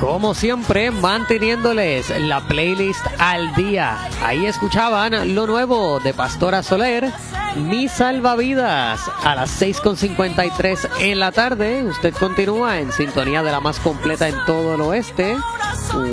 Como siempre, manteniéndoles la playlist al día. Ahí escuchaban lo nuevo de Pastora Soler, Mi Salvavidas, a las 6:53 en la tarde. Usted continúa en sintonía de la más completa en todo el oeste.